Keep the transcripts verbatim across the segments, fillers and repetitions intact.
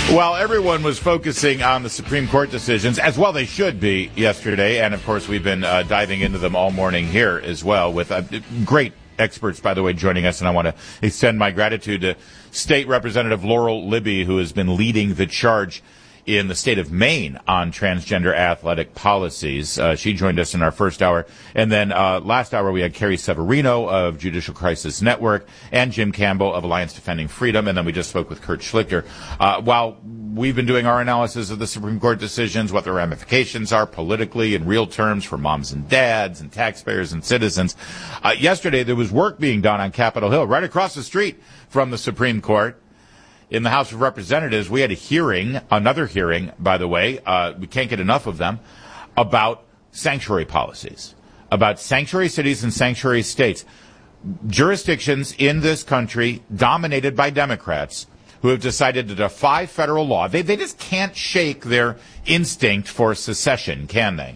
While everyone was focusing on the Supreme Court decisions, as well they should be, yesterday, and of course we've been uh, diving into them all morning here as well with uh, great experts, by the way, joining us, and I want to extend my gratitude to State Representative Laurel Libby, who has been leading the charge in the state of Maine on transgender athletic policies. Uh, she joined us in our first hour. And then uh, last hour we had Carrie Severino of Judicial Crisis Network and Jim Campbell of Alliance Defending Freedom. And then we just spoke with Kurt Schlichter. Uh, while we've been doing our analysis of the Supreme Court decisions, what the ramifications are politically in real terms for moms and dads and taxpayers and citizens, uh, yesterday there was work being done on Capitol Hill right across the street from the Supreme Court. In the House of Representatives, we had a hearing, another hearing, by the way, uh, we can't get enough of them, about sanctuary policies, about sanctuary cities and sanctuary states, jurisdictions in this country dominated by Democrats who have decided to defy federal law. They, they just can't shake their instinct for secession, can they?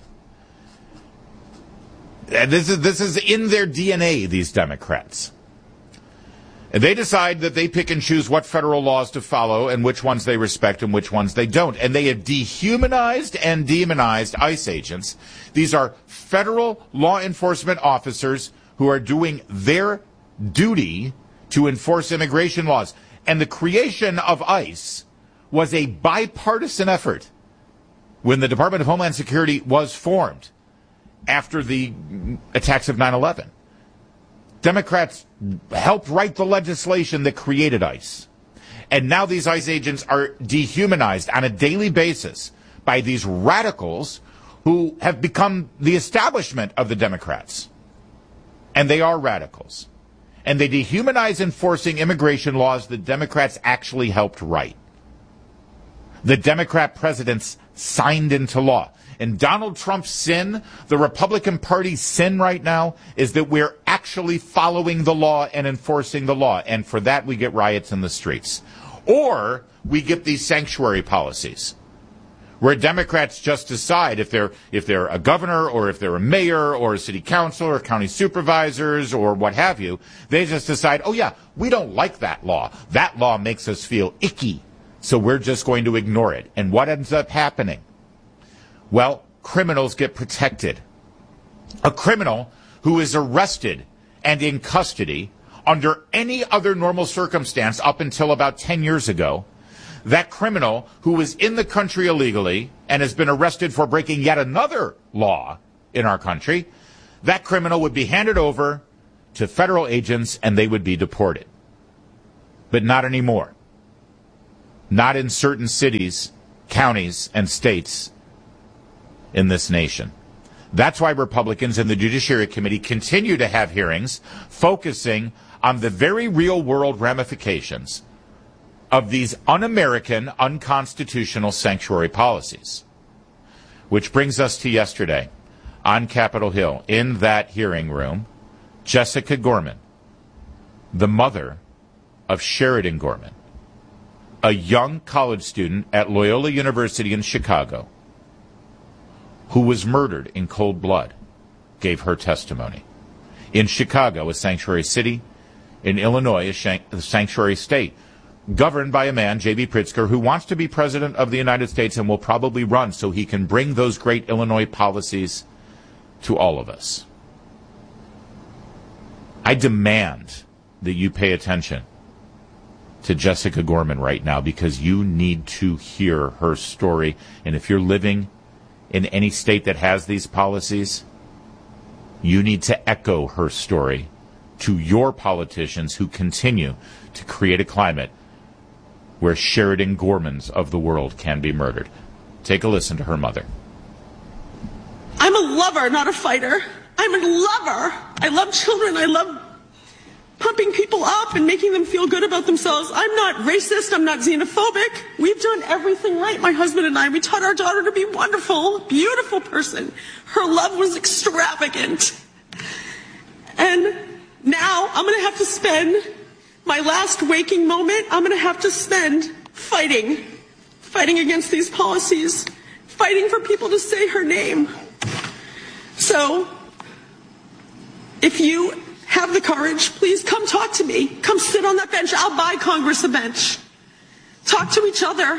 And this is, this is in their D N A, these Democrats. And they decide that they pick and choose what federal laws to follow and which ones they respect and which ones they don't. And they have dehumanized and demonized ICE agents. These are federal law enforcement officers who are doing their duty to enforce immigration laws. And the creation of ICE was a bipartisan effort when the Department of Homeland Security was formed after the attacks of nine eleven. Democrats helped write the legislation that created ICE. And now these ICE agents are dehumanized on a daily basis by these radicals who have become the establishment of the Democrats. And they are radicals. And they dehumanize enforcing immigration laws that Democrats actually helped write. The Democrat presidents signed into law. And Donald Trump's sin, the Republican Party's sin right now, is that we're actually following the law and enforcing the law. And for that, we get riots in the streets. Or we get these sanctuary policies where Democrats just decide if they're if they're a governor or if they're a mayor or a city council or county supervisors or what have you, they just decide, oh, yeah, we don't like that law. That law makes us feel icky, so we're just going to ignore it. And what ends up happening? Well, criminals get protected. A criminal who is arrested and in custody under any other normal circumstance up until about ten years ago, that criminal who is in the country illegally and has been arrested for breaking yet another law in our country, that criminal would be handed over to federal agents and they would be deported. But not anymore. Not in certain cities, counties, and states in this nation. That's why Republicans in the Judiciary Committee continue to have hearings focusing on the very real-world ramifications of these un-American, unconstitutional sanctuary policies. Which brings us to yesterday on Capitol Hill. In that hearing room, Jessica Gorman, the mother of Sheridan Gorman, a young college student at Loyola University in Chicago, who was murdered in cold blood, gave her testimony. In Chicago, a sanctuary city. In Illinois, a, shank- a sanctuary state, governed by a man, J B. Pritzker, who wants to be president of the United States and will probably run so he can bring those great Illinois policies to all of us. I demand that you pay attention to Jessica Gorman right now because you need to hear her story. And if you're living in any state that has these policies, you need to echo her story to your politicians who continue to create a climate where Sheridan Gormans of the world can be murdered. Take a listen to her mother. I'm a lover, not a fighter. I'm a lover. I love children. I love pumping people up and making them feel good about themselves. I'm not racist. I'm not xenophobic. We've done everything right, my husband and I. We taught our daughter to be wonderful, beautiful person. Her love was extravagant. And now I'm going to have to spend my last waking moment, I'm going to have to spend fighting, fighting against these policies, fighting for people to say her name. So, if you have the courage, please come talk to me. Come sit on that bench. I'll buy Congress a bench. Talk to each other.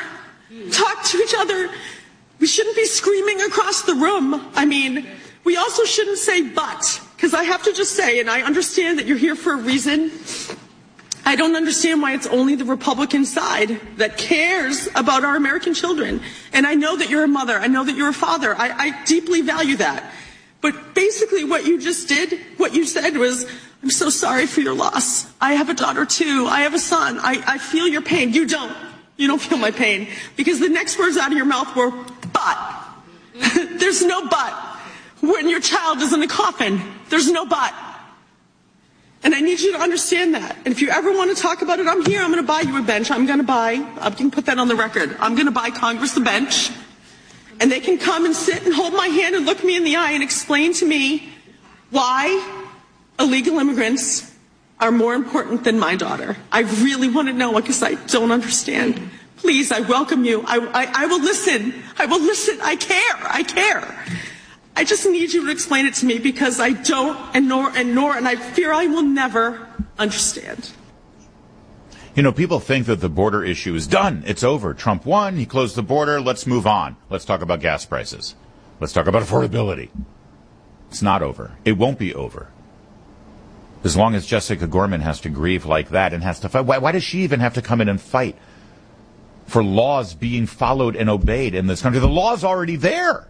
talk to each other. We shouldn't be screaming across the room. I mean, we also shouldn't say but, because I have to just say, and I understand that you're here for a reason, I don't understand why it's only the Republican side that cares about our American children. And I know that you're a mother. I know that you're a father. I, I deeply value that. But basically what you just did, what you said was, I'm so sorry for your loss. I have a daughter too. I have a son. I, I feel your pain. You don't. You don't feel my pain. Because the next words out of your mouth were, but. There's no but. When your child is in a coffin, there's no but. And I need you to understand that. And if you ever want to talk about it, I'm here. I'm going to buy you a bench. I'm going to buy, I can put that on the record. I'm going to buy Congress a bench. And they can come and sit and hold my hand and look me in the eye and explain to me why illegal immigrants are more important than my daughter. I really want to know because I don't understand. Please, I welcome you. I, I, I will listen. I will listen. I care. I care. I just need you to explain it to me because I don't, and nor, and nor, and I fear I will never understand. You know, people think that the border issue is done. It's over. Trump won. He closed the border. Let's move on. Let's talk about gas prices. Let's talk about affordability. It's not over. It won't be over. As long as Jessica Gorman has to grieve like that and has to fight. Why, why does she even have to come in and fight for laws being followed and obeyed in this country? The law's already there.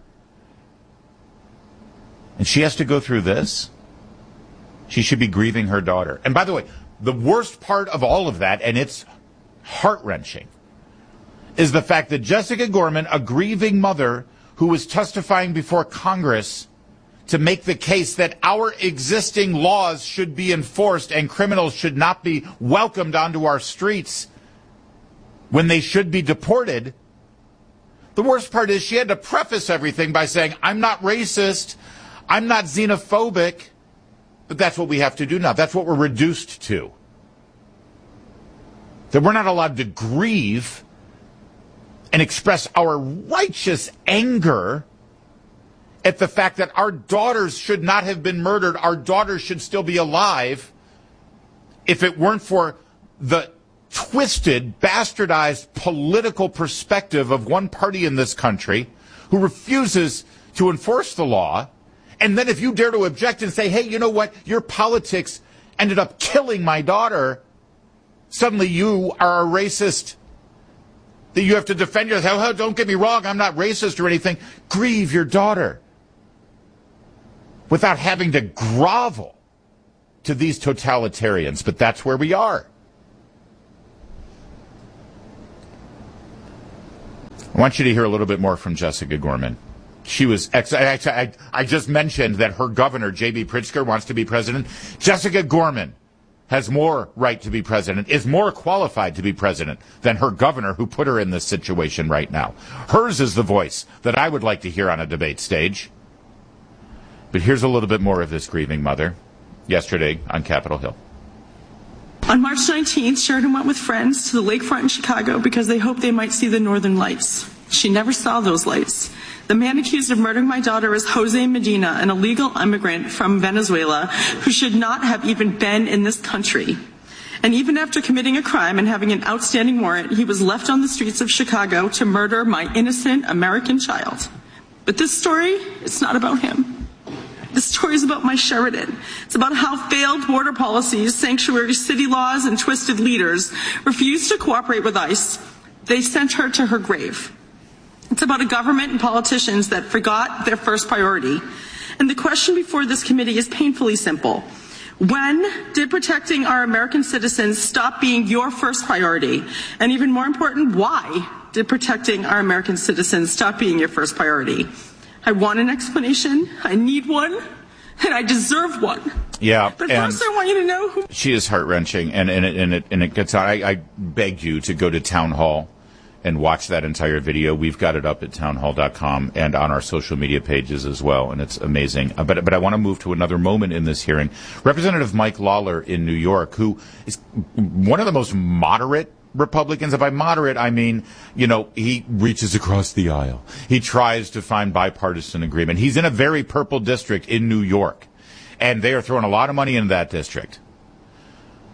And she has to go through this. She should be grieving her daughter. And by the way, the worst part of all of that, and it's heart-wrenching, is the fact that Jessica Gorman, a grieving mother who was testifying before Congress to make the case that our existing laws should be enforced and criminals should not be welcomed onto our streets when they should be deported. The worst part is she had to preface everything by saying, I'm not racist, I'm not xenophobic, but that's what we have to do now. That's what we're reduced to. That we're not allowed to grieve and express our righteous anger at the fact that our daughters should not have been murdered. Our daughters should still be alive if it weren't for the twisted, bastardized political perspective of one party in this country who refuses to enforce the law. And then if you dare to object and say, hey, you know what, your politics ended up killing my daughter, suddenly you are a racist. That you have to defend yourself. Oh, don't get me wrong, I'm not racist or anything. Grieve your daughter without having to grovel to these totalitarians. But that's where we are. I want you to hear a little bit more from Jessica Gorman. She was, ex- I, I, I just mentioned that her governor, J B. Pritzker, wants to be president. Jessica Gorman has more right to be president, is more qualified to be president than her governor who put her in this situation right now. Hers is the voice that I would like to hear on a debate stage. But here's a little bit more of this grieving mother yesterday on Capitol Hill. On March nineteenth, Sheridan went with friends to the lakefront in Chicago because they hoped they might see the northern lights. She never saw those lights. The man accused of murdering my daughter is Jose Medina, an illegal immigrant from Venezuela who should not have even been in this country. And even after committing a crime and having an outstanding warrant, he was left on the streets of Chicago to murder my innocent American child. But this story, it's not about him. This story is about my Sheridan. It's about how failed border policies, sanctuary city laws, and twisted leaders refused to cooperate with ICE. They sent her to her grave. It's about a government and politicians that forgot their first priority. And the question before this committee is painfully simple. When did protecting our American citizens stop being your first priority? And even more important, why did protecting our American citizens stop being your first priority? I want an explanation. I need one. And I deserve one. Yeah. But first I want you to know who... She is heart-wrenching, and, and, it, and, it, and it gets on. I, I beg you to go to Town Hall and watch that entire video. We've got it up at town hall dot com and on our social media pages as well, and it's amazing. Uh, but but I want to move to another moment in this hearing. Representative Mike Lawler in New York, who is one of the most moderate Republicans. If by moderate, I mean, you know, he reaches across the aisle. He tries to find bipartisan agreement. He's in a very purple district in New York, and they are throwing a lot of money into that district.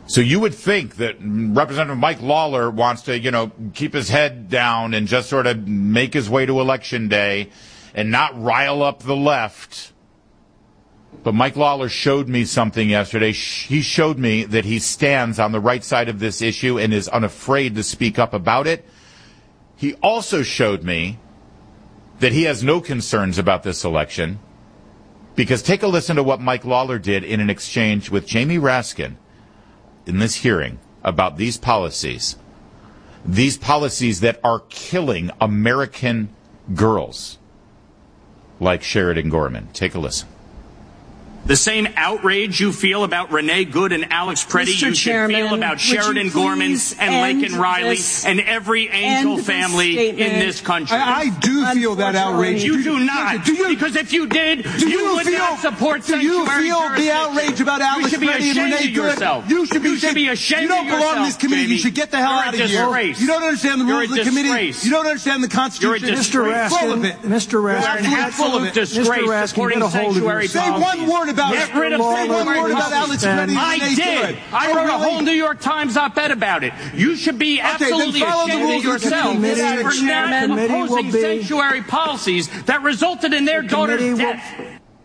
So you would think that Representative Mike Lawler wants to, you know, keep his head down and just sort of make his way to Election Day and not rile up the left. But Mike Lawler showed me something yesterday. He showed me that he stands on the right side of this issue and is unafraid to speak up about it. He also showed me that he has no concerns about this election, because take a listen to what Mike Lawler did in an exchange with Jamie Raskin in this hearing about these policies, these policies that are killing American girls like Sheridan Gorman. Take a listen. The same outrage you feel about Renee Good and Alex Preddy, Mister you should Chairman, feel about Sheridan Gorman and Laken Riley and every Angel family in this country. I, I do feel that outrage. You do not. Do you, because if you did, do you, you would feel, not support do you feel the outrage about Alex Preddy and Renee Good? You should be ashamed of yourself. You should be, you should be ashamed You don't belong yourself, in this committee. Jamie. You should get the hell You're out of disgrace. here. You don't understand the rules You're of the committee. disgrace. You don't understand the Constitution. You're a Mister Raskin, Mister Raskin, You're an absolute disgrace supporting sanctuary Say one word about Get rid of Say one word about Alex Preddy. I did. I wrote a whole New York Times op-ed about it. You should be absolutely ashamed of yourself for not opposing sanctuary policies that resulted in their daughter's death.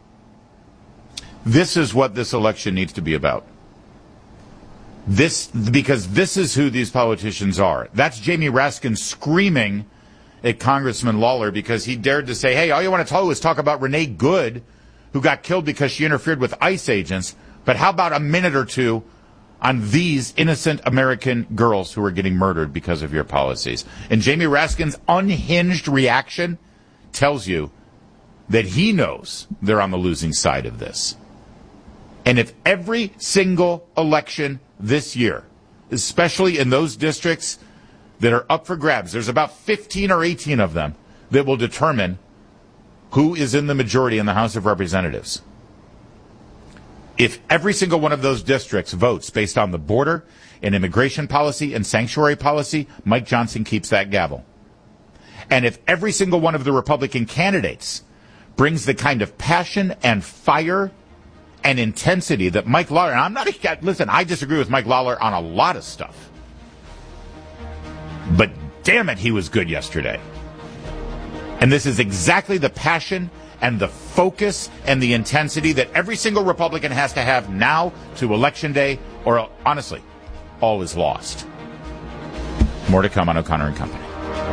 This is what this election needs to be about. This, because this is who these politicians are. That's Jamie Raskin screaming at Congressman Lawler because he dared to say, hey, all you want to tell is talk about Renee Good, who got killed because she interfered with ICE agents. But how about a minute or two on these innocent American girls who are getting murdered because of your policies? And Jamie Raskin's unhinged reaction tells you that he knows they're on the losing side of this. And if every single election this year, especially in those districts that are up for grabs, there's about fifteen or eighteen of them that will determine who is in the majority in the House of Representatives. If every single one of those districts votes based on the border and immigration policy and sanctuary policy, Mike Johnson keeps that gavel. And if every single one of the Republican candidates brings the kind of passion and fire and intensity that Mike Lawler, and I'm not a, listen, I disagree with Mike Lawler on a lot of stuff. But damn it, he was good yesterday. And this is exactly the passion and the focus and the intensity that every single Republican has to have now to Election Day, or honestly, all is lost. More to come on O'Connor and Company.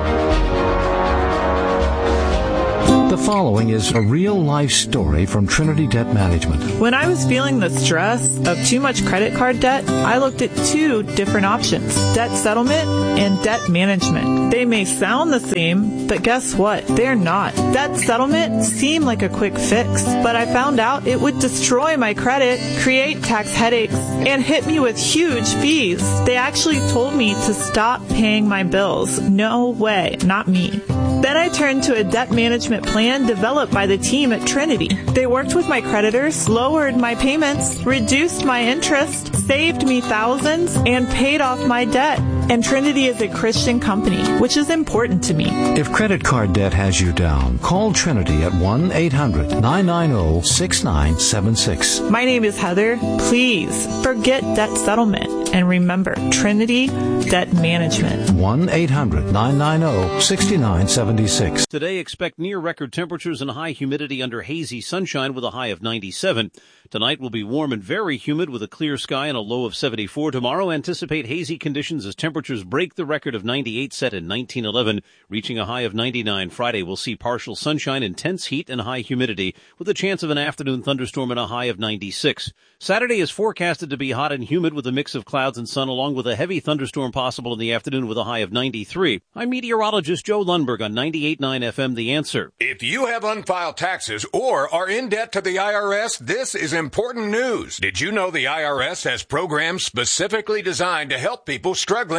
The following is a real-life story from Trinity Debt Management. When I was feeling the stress of too much credit card debt, I looked at two different options, debt settlement and debt management. They may sound the same, but guess what? They're not. Debt settlement seemed like a quick fix, but I found out it would destroy my credit, create tax headaches, and hit me with huge fees. They actually told me to stop paying my bills. No way, not me. Then I turned to a debt management plan developed by the team at Trinity. They worked with my creditors, lowered my payments, reduced my interest, saved me thousands, and paid off my debt. And Trinity is a Christian company, which is important to me. If credit card debt has you down, call Trinity at one eight hundred nine nine zero six nine seven six. My name is Heather. Please forget debt settlement and remember Trinity Debt Management. one eight hundred nine nine zero six nine seven six. Today, expect near-record temperatures and high humidity under hazy sunshine with a high of ninety-seven. Tonight will be warm and very humid with a clear sky and a low of seventy-four. Tomorrow, anticipate hazy conditions as temperatures break the record of ninety-eight set in nineteen eleven, reaching a high of ninety-nine. Friday, we'll see partial sunshine, intense heat, and high humidity with a chance of an afternoon thunderstorm and a high of ninety-six. Saturday is forecasted to be hot and humid with a mix of clouds and sun, along with a heavy thunderstorm possible in the afternoon with a high of ninety-three. I'm meteorologist Joe Lundberg on ninety-eight point nine F M, The Answer. If you have unfiled taxes or are in debt to the I R S, this is important news. Did you know the I R S has programs specifically designed to help people struggling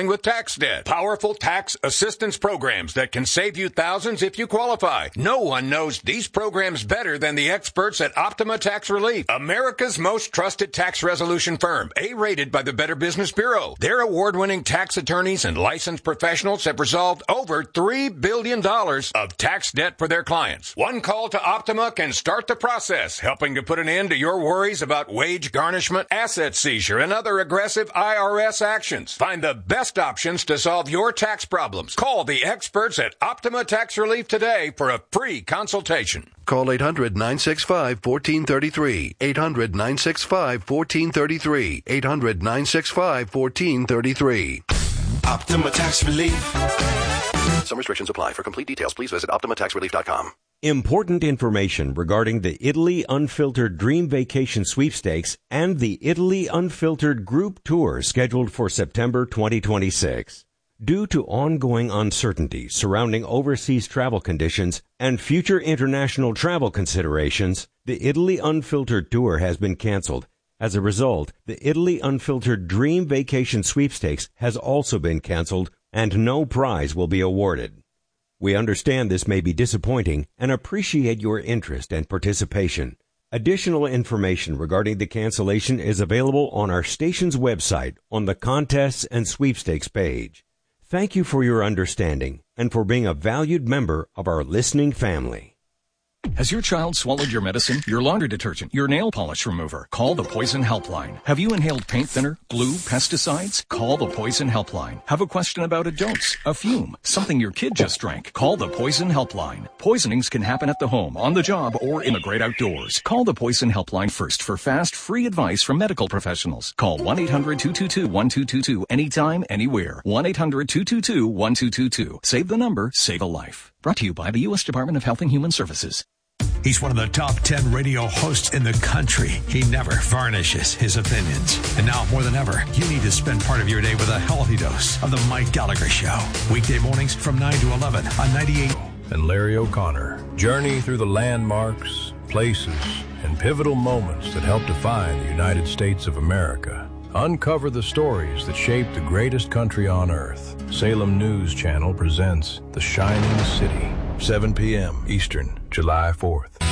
dealing with tax debt. Powerful tax assistance programs that can save you thousands if you qualify. No one knows these programs better than the experts at Optima Tax Relief, America's most trusted tax resolution firm, A-rated by the Better Business Bureau. Their award-winning tax attorneys and licensed professionals have resolved over three billion dollars of tax debt for their clients. One call to Optima can start the process, helping to put an end to your worries about wage garnishment, asset seizure, and other aggressive I R S actions. Find the best options to solve your tax problems. Call the experts at Optima Tax Relief today for a free consultation. Call eight hundred, nine six five, one four three three. eight hundred, nine six five, one four three three. eight hundred, nine six five, one four three three. Optima Tax Relief. Some restrictions apply. For complete details, please visit optima tax relief dot com. Important information regarding the Italy Unfiltered Dream Vacation Sweepstakes and the Italy Unfiltered Group Tour scheduled for September twenty twenty-six. Due to ongoing uncertainty surrounding overseas travel conditions and future international travel considerations, the Italy Unfiltered Tour has been canceled. As a result, the Italy Unfiltered Dream Vacation Sweepstakes has also been canceled, and no prize will be awarded. We understand this may be disappointing and appreciate your interest and participation. Additional information regarding the cancellation is available on our station's website on the Contests and Sweepstakes page. Thank you for your understanding and for being a valued member of our listening family. Has your child swallowed your medicine, your laundry detergent, your nail polish remover? Call the Poison Helpline. Have you inhaled paint thinner, glue, pesticides? Call the Poison Helpline. Have a question about a dose, a fume, something your kid just drank? Call the Poison Helpline. Poisonings can happen at the home, on the job, or in the great outdoors. Call the Poison Helpline first for fast, free advice from medical professionals. Call one eight hundred, two two two, one two two two anytime, anywhere. one eight hundred, two two two, one two two two. Save the number, save a life. Brought to you by the U S Department of Health and Human Services. He's one of the top ten radio hosts in the country. He never varnishes his opinions. And now, more than ever, you need to spend part of your day with a healthy dose of the Mike Gallagher Show. Weekday mornings from nine to eleven on ninety-eight. And Larry O'Connor. Journey through the landmarks, places, and pivotal moments that help define the United States of America. Uncover the stories that shape the greatest country on earth. Salem News Channel presents The Shining City. seven p.m. Eastern, July fourth.